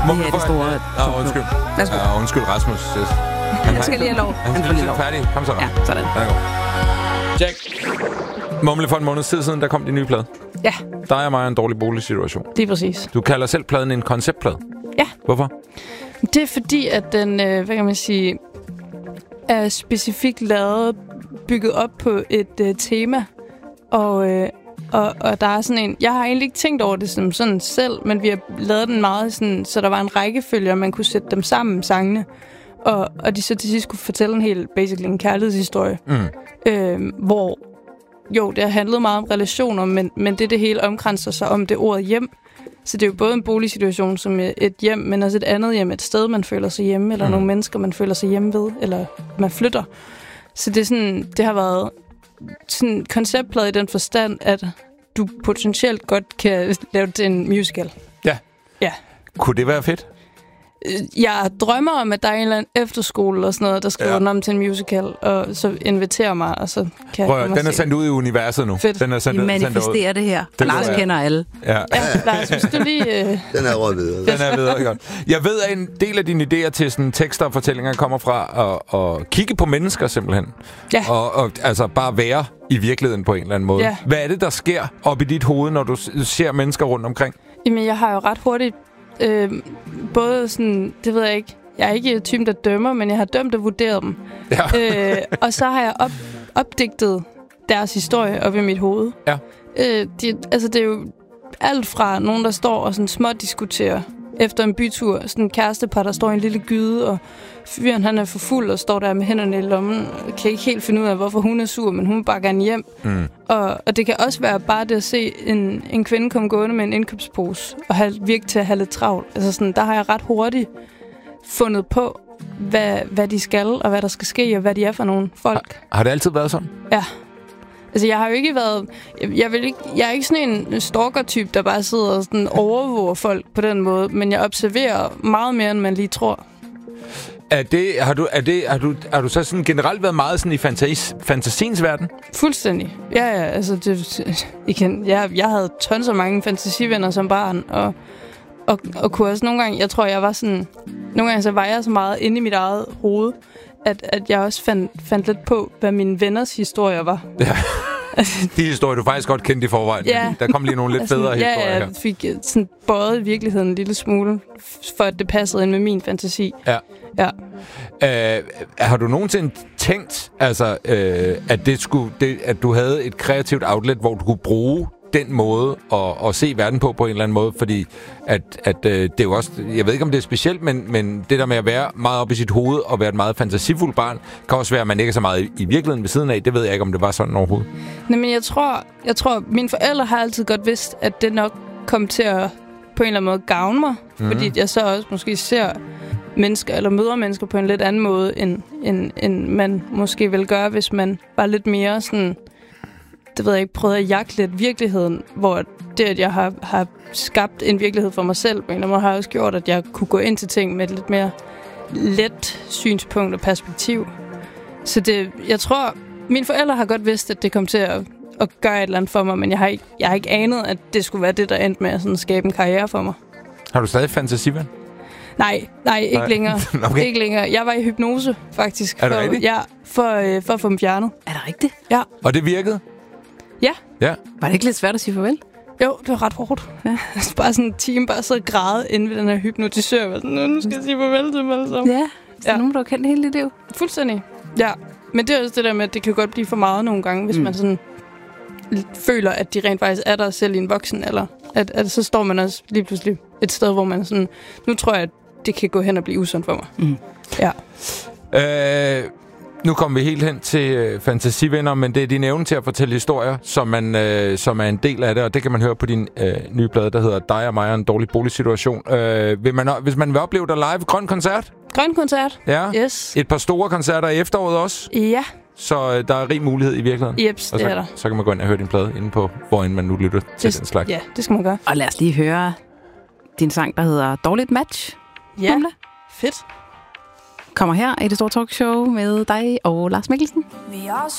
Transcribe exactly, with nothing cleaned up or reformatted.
det her er det store... Nå, undskyld. Værsgo. Ja, undskyld, Rasmus. Yes. Han Jeg skal lige have lov. Han Han skal får lige lige lov. færdig. Kom så. Ja, sådan. Jack. Mumle, for en måned tid siden, der kom din nye plade. Ja. Der er mig en dårlig boligsituation. Det er præcis. Du kalder selv pladen en konceptplade. Ja. Hvorfor? Det er fordi, at den, øh, hvad kan man sige, er specifikt lavet, bygget op på et øh, tema. Og, øh, og, og der er sådan en... Jeg har egentlig ikke tænkt over det som sådan selv, men vi har lavet den meget sådan, så der var en rækkefølge, og man kunne sætte dem sammen, sangene. Og, og de så til sidst kunne fortælle en helt, basically en kærlighedshistorie. Mm. Øh, hvor, jo, det har handlet meget om relationer, men, men det det hele omkranser sig om det ord hjem. Så det er jo både en boligsituation som et hjem, men også et andet hjem, et sted, man føler sig hjemme, eller mm. nogle mennesker, man føler sig hjemme ved, eller man flytter. Så det er sådan, det har været sådan en konceptplade i den forstand, at du potentielt godt kan lave det til en musical. Ja. Ja. Kunne det være fedt? Jeg drømmer om, at der er en eller anden efterskole og sådan noget, der skriver ja. den om til en musical, og så inviterer mig, og så kan Prøv, jeg den er sendt ud i universet nu. Fedt. Den er sendt, Vi manifesterer det her. Det Lars jeg. kender alle. Ja. Ja, Lars, hvis du lige... Øh... Den er rød videre. Den er videre godt. Jeg ved, at en del af dine idéer til sådan tekster og fortællinger kommer fra at, at kigge på mennesker simpelthen. Ja. Og, og altså bare være i virkeligheden på en eller anden måde. Ja. Hvad er det, der sker op i dit hoved, når du ser mennesker rundt omkring? Jamen, jeg har jo ret hurtigt... Øh, både sådan... Det ved jeg ikke. Jeg er ikke typen, der dømmer, men jeg har dømt og vurderet dem. Ja. øh, og så har jeg op, opdigtet deres historie op i mit hoved. Ja. Øh, de, altså, det er jo alt fra nogen, der står og sådan småt diskuterer efter en bytur. Sådan en kærestepar, der står i en lille gyde, og fyren, han er for fuld og står der med hænderne i lommen. Kan ikke helt finde ud af, hvorfor hun er sur, men hun vil bare gerne hjem. Mm. Og, og det kan også være bare det at se en, en kvinde komme gående med en indkøbspose og have, virke til at have lidt travlt. Altså sådan, der har jeg ret hurtigt fundet på, hvad, hvad de skal, og hvad der skal ske, og hvad de er for nogle folk. Har, har det altid været sådan? Ja. Altså, jeg har jo ikke været... Jeg, jeg, vil ikke, jeg er ikke sådan en stalker-type, der bare sidder og sådan overvåger folk på den måde, men jeg observerer meget mere, end man lige tror. Er det, har, du, er det, har, du, har du så sådan generelt været meget sådan i fantasis, fantasiens verden? Fuldstændig. Ja, ja, altså... Det, igen, jeg, jeg havde tons af mange fantasivenner som barn, og, og, og kunne også nogle gange... Jeg tror, jeg var sådan... Nogle gange så var jeg så meget inde i mit eget hoved, at, at jeg også fandt, fandt lidt på, hvad mine venners historier var. Ja. De historier, du faktisk godt kendte i forvejen. Ja. Der kom lige nogle lidt altså, federe ja, historier her. Ja, jeg fik sådan bøjet virkeligheden en lille smule, for at det passede ind med min fantasi. Ja. Ja. Uh, har du nogensinde tænkt, altså, uh, at, det skulle, det, at du havde et kreativt outlet, hvor du kunne bruge den måde at, at se verden på på en eller anden måde? Fordi at, at, uh, det er jo også, jeg ved ikke, om det er specielt, men, men det der med at være meget oppe i sit hoved og være et meget fantasifuldt barn, kan også være, at man ikke er så meget i, i virkeligheden ved siden af. Det ved jeg ikke, om det var sådan overhovedet. Nej, men jeg tror, jeg tror, mine forældre har altid godt vidst, at det nok kom til at på en eller anden måde gavne mig. Mm. Fordi jeg så også måske ser mennesker, eller møder mennesker på en lidt anden måde, end, end, end man måske ville gøre, hvis man var lidt mere sådan, det ved jeg ikke, prøvet at jagte lidt virkeligheden, hvor det, at jeg har, har skabt en virkelighed for mig selv, på en eller anden måde har også gjort, at jeg kunne gå ind til ting med et lidt mere let synspunkt og perspektiv. Så det, jeg tror, mine forældre har godt vidst, at det kom til at, at gøre et eller andet for mig, men jeg har ikke, jeg har ikke anet, at det skulle være det, der endte med at sådan skabe en karriere for mig. Har du stadig fantasiven? Nej, nej, ikke nej. længere. Okay. Ikke længere. Jeg var i hypnose, faktisk. Er det for, rigtigt? Ja, for, øh, for at få dem fjernet. Er det rigtigt? Ja. Og det virkede? Ja. Ja. Var det ikke lidt svært at sige farvel? Jo, det var ret hårdt. Ja. Bare sådan en time, bare så græde inde ved den her hypnotisør. Var sådan, nu skal jeg sige farvel til mig alle sammen. Ja, så ja. Nogen, du har kendt hele dit liv. Fuldstændig. Ja, men det er også det der med, at det kan godt blive for meget nogle gange, hvis mm. man sådan føler, at de rent faktisk er der selv i en voksen, eller at, at så står man også lige pludselig et sted, hvor man sådan, nu tror jeg, at det kan gå hen og blive usundt for mig. Mm. Ja. Øh, nu kommer vi helt hen til øh, fantasivenner, men det er din evne til at fortælle historier, som, man, øh, som er en del af det, og det kan man høre på din øh, nye plade, der hedder Dig og mig og en dårlig boligsituation. Øh, vil man, hvis man vil opleve dig live, grøn koncert? Grøn koncert. Ja. Yes. Et par store koncerter i efteråret også. Ja. Så øh, der er rig mulighed i virkeligheden. Jeps, og så, det er der. så kan man gå ind og høre din plade inde på, hvor end man nu lytter til det, den slags. Ja, det skal man gøre. Og lad os lige høre din sang, der hedder Dårligt Match. Ja, Mumle. Fedt. Kommer her i det store talkshow med dig og Lars Mikkelsen. Vi er